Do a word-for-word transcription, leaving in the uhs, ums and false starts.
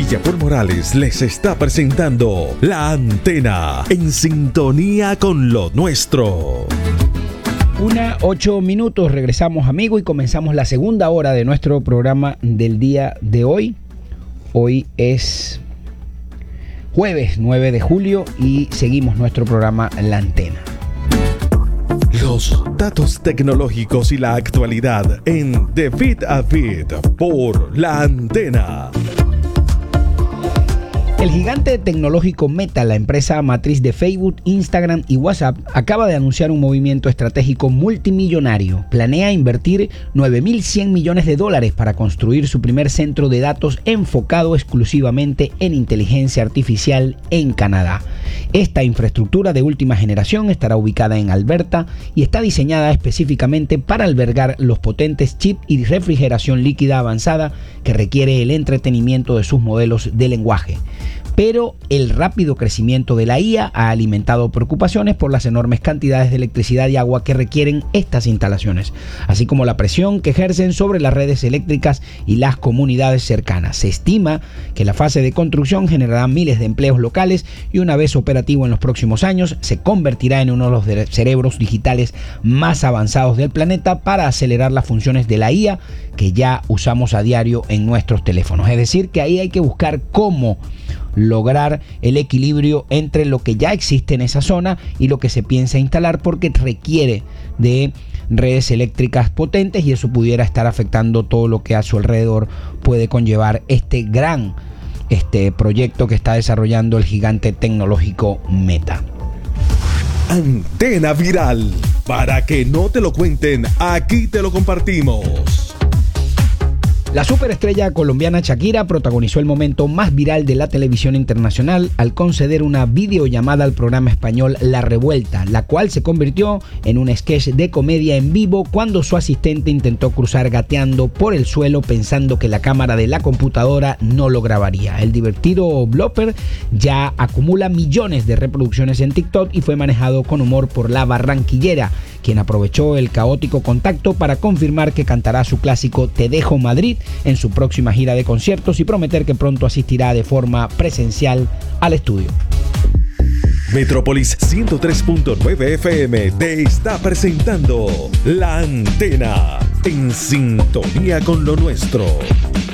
Villapol Morales les está presentando La Antena, en sintonía con lo nuestro. Una, ocho minutos, regresamos, amigo, y comenzamos la segunda hora de nuestro programa del día de hoy. Hoy es jueves nueve de julio y seguimos nuestro programa La Antena. Los datos tecnológicos y la actualidad en De Fit a Fit por La Antena. El gigante tecnológico Meta, la empresa matriz de Facebook, Instagram y WhatsApp, acaba de anunciar un movimiento estratégico multimillonario. Planea invertir nueve mil cien millones de dólares para construir su primer centro de datos enfocado exclusivamente en inteligencia artificial en Canadá. Esta infraestructura de última generación estará ubicada en Alberta y está diseñada específicamente para albergar los potentes chips y refrigeración líquida avanzada que requiere el entretenimiento de sus modelos de lenguaje. Pero el rápido crecimiento de la I A ha alimentado preocupaciones por las enormes cantidades de electricidad y agua que requieren estas instalaciones, así como la presión que ejercen sobre las redes eléctricas y las comunidades cercanas. Se estima que la fase de construcción generará miles de empleos locales y una vez operativo en los próximos años, se convertirá en uno de los cerebros digitales más avanzados del planeta para acelerar las funciones de la I A que ya usamos a diario en nuestros teléfonos. Es decir, que ahí hay que buscar cómo lograr el equilibrio entre lo que ya existe en esa zona y lo que se piensa instalar, porque requiere de redes eléctricas potentes y eso pudiera estar afectando todo lo que a su alrededor puede conllevar este gran este proyecto que está desarrollando el gigante tecnológico Meta. Antena Viral. Para que no te lo cuenten, aquí te lo compartimos. La superestrella colombiana Shakira protagonizó el momento más viral de la televisión internacional al conceder una videollamada al programa español La Revuelta, la cual se convirtió en un sketch de comedia en vivo cuando su asistente intentó cruzar gateando por el suelo pensando que la cámara de la computadora no lo grabaría. El divertido blooper ya acumula millones de reproducciones en TikTok y fue manejado con humor por la barranquillera, quien aprovechó el caótico contacto para confirmar que cantará su clásico Te Dejo Madrid en su próxima gira de conciertos y prometer que pronto asistirá de forma presencial al estudio. Metrópolis ciento tres punto nueve F M te está presentando La Antena, en sintonía con lo nuestro.